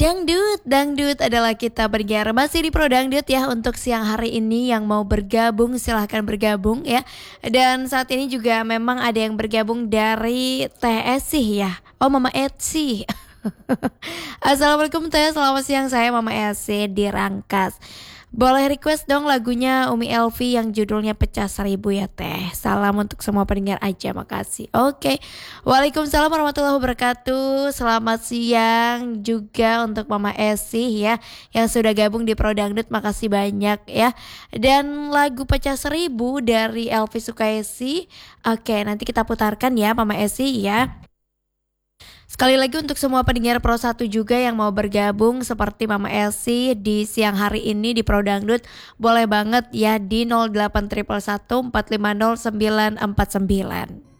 Dangdut, dangdut adalah kita pendengar masih di Pro Dangdut ya untuk siang hari ini yang mau bergabung silahkan bergabung ya. Dan saat ini juga memang ada yang bergabung dari TSI ya. Oh Mama Etsy. Assalamualaikum Teh, selamat siang, saya Mama Etsy di Rangkas. Boleh request dong lagunya Umi Elvi yang judulnya Pecah Seribu ya Teh. Salam untuk semua pendengar aja, makasih. Oke. Waalaikumsalam warahmatullahi wabarakatuh. Selamat siang juga untuk Mama Esi ya yang sudah gabung di Pro Dangdut, makasih banyak ya. Dan lagu Pecah Seribu dari Elvi Sukaesi. Oke, nanti kita putarkan ya Mama Esi ya. Sekali lagi untuk semua pendengar Pro 1 juga yang mau bergabung seperti Mama Elsie di siang hari ini di Pro Dangdut, boleh banget ya di 08111 450 949.